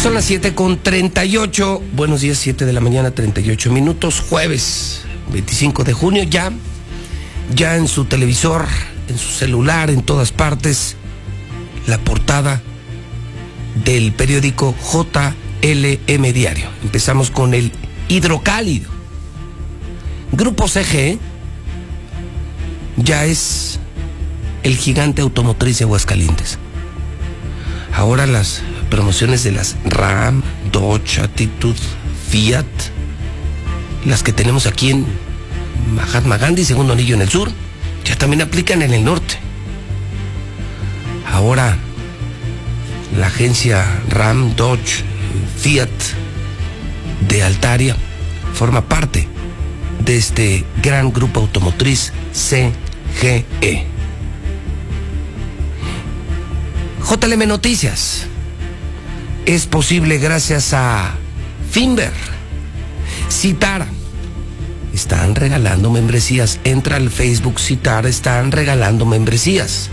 Son las 7:38. Buenos días, 7 de la mañana, 38 minutos. Jueves 25 de junio. Ya en su televisor, en su celular, en todas partes, la portada del periódico JLM Diario. Empezamos con el hidrocálido. Grupo CG ya es el gigante automotriz de Aguascalientes. Ahora las promociones de las Ram, Dodge, Attitude, Fiat, las que tenemos aquí en Mahatma Gandhi, segundo anillo en el sur, ya también aplican en el norte. Ahora la agencia Ram, Dodge, Fiat de Altaria forma parte de este gran grupo automotriz CGE. JLM Noticias es posible gracias a Finver. Citar. Están regalando membresías. Entra al Facebook Citar, están regalando membresías.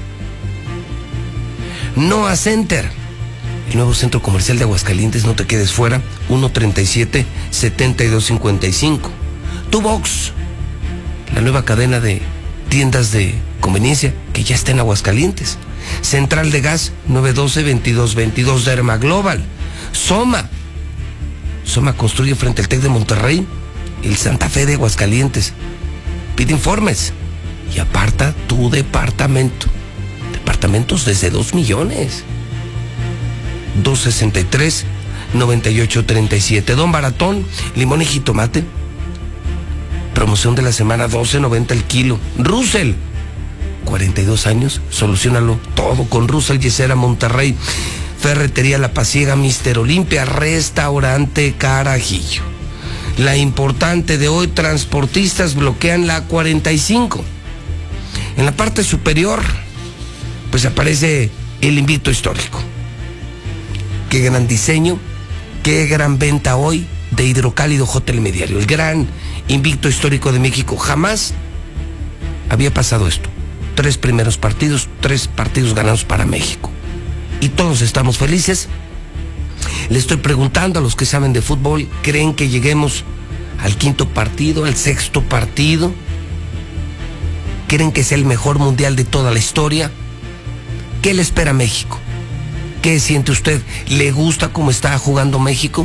Noah Center, el nuevo centro comercial de Aguascalientes, no te quedes fuera. 137-7255. Tubox, la nueva cadena de tiendas de conveniencia que ya está en Aguascalientes. Central de Gas 912-2222. Derma Global. Soma construye frente al TEC de Monterrey el Santa Fe de Aguascalientes. Pide informes y aparta tu departamento. Departamentos desde 2 millones. 263-9837. Don Baratón, limón y jitomate. Promoción de la semana, 12.90 el kilo. Russell, 42 años, solucionalo todo con Russell Yesera Monterrey. Ferretería La Pasiega, Mister Olimpia, Restaurante Carajillo. La importante de hoy, transportistas bloquean la 45. En la parte superior, pues aparece el Invicto Histórico. Qué gran diseño, qué gran venta hoy de hidrocálido JLM Diario. El gran Invicto Histórico de México. Jamás había pasado esto. 3 primeros partidos, 3 partidos ganados para México. Y todos estamos felices. Le estoy preguntando a los que saben de fútbol, ¿creen que lleguemos al 5º partido, al 6º partido? ¿Creen que sea el mejor mundial de toda la historia? ¿Qué le espera a México? ¿Qué siente usted? ¿Le gusta cómo está jugando México?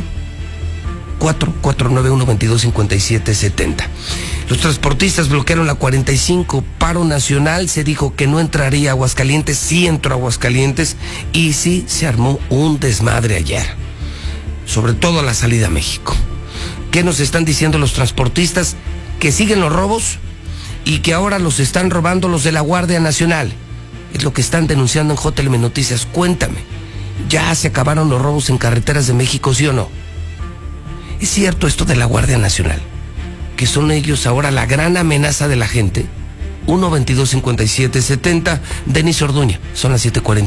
491-2257-70. Los transportistas bloquearon la 45, paro nacional, se dijo que no entraría a Aguascalientes, sí entró a Aguascalientes y sí se armó un desmadre ayer, sobre todo a la salida a México. ¿Qué nos están diciendo los transportistas? Que siguen los robos y que ahora los están robando los de la Guardia Nacional. Es lo que están denunciando en JLM Noticias. Cuéntame, ¿ya se acabaron los robos en carreteras de México, sí o no? ¿Es cierto esto de la Guardia Nacional? Que son ellos ahora la gran amenaza de la gente. 1-22-57-70. Denis Orduña, son las 7:40.